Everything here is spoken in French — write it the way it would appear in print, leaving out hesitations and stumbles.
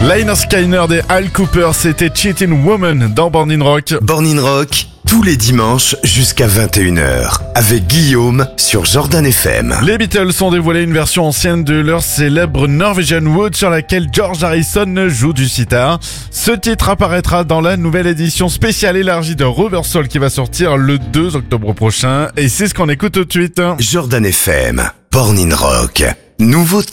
Lynyrd Skynyrd et Al Cooper, c'était Cheating Woman dans Born in Rock. Born in Rock, tous les dimanches jusqu'à 21h, avec Guillaume sur Jordan FM. Les Beatles ont dévoilé une version ancienne de leur célèbre Norwegian Wood sur laquelle George Harrison joue du sitar. Ce titre apparaîtra dans la nouvelle édition spéciale élargie de Rubber Soul qui va sortir le 2 octobre prochain. Et c'est ce qu'on écoute tout de suite. Jordan FM, Born in Rock, nouveauté.